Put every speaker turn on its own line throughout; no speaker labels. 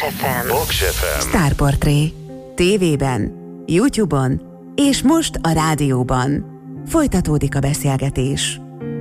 Box FM.
Sztárportré. TV-ben, YouTube-on és most a rádióban. Folytatódik a beszélgetés.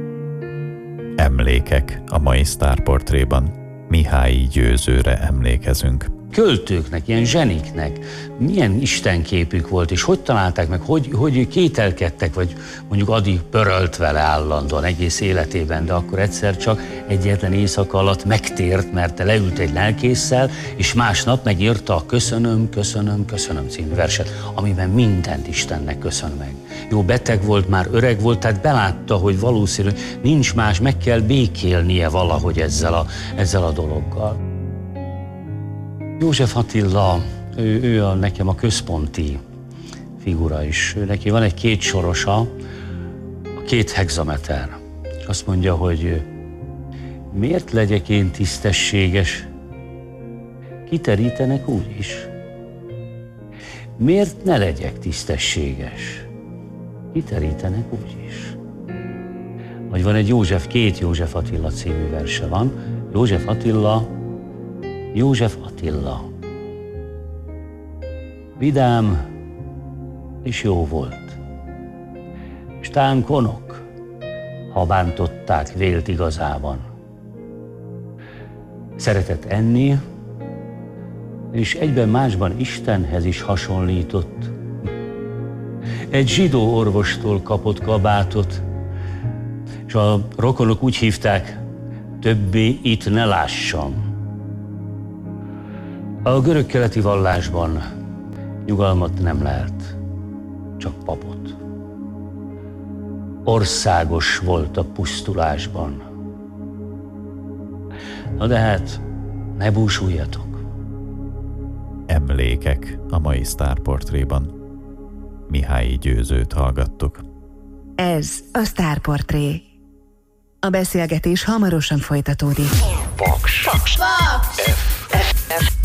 Emlékek a mai Sztárportréban. Mihályi Győzőre emlékezünk.
Költőknek, ilyen zseniknek milyen istenképük volt, és hogy találták meg, hogy kételkedtek, vagy mondjuk addig pörölt vele állandóan egész életében, de akkor egyszer csak egyetlen éjszaka alatt megtért, mert leült egy lelkésszel, és másnap megírta a Köszönöm, köszönöm, köszönöm című verset, amiben mindent Istennek köszön meg. Jó, beteg volt, már öreg volt, tehát belátta, hogy valószínű nincs más, meg kell békélnie valahogy ezzel a dologgal. József Attila, nekem a központi figura is. Neki van egy kétsorosa, a 2 hexameter. És azt mondja, hogy miért legyek én tisztességes? Kiterítenek úgy is. Miért ne legyek tisztességes? Kiterítenek úgy is. Vagy van egy 2 József Attila című verse van. József Attila. Vidám és jó volt. S tán konok, ha bántották vélt igazában. Szeretett enni, és egyben másban Istenhez is hasonlított. Egy zsidó orvostól kapott kabátot, és a rokonok úgy hívták, többé itt ne lássam. A görög-keleti vallásban nyugalmat nem lehet, csak papot. Országos volt a pusztulásban. Na de hát, ne búsuljatok.
Emlékek a mai Sztárportréban. Mihályi Győzőt hallgattuk.
Ez a Sztárportré. A beszélgetés hamarosan folytatódik.
Box.
Box.